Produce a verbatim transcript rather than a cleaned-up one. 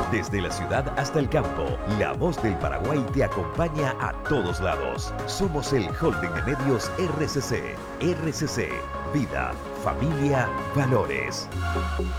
Desde la ciudad hasta el campo, la voz del Paraguay te acompaña a todos lados. Somos el Holding de Medios R C C. R C C, vida, familia, valores.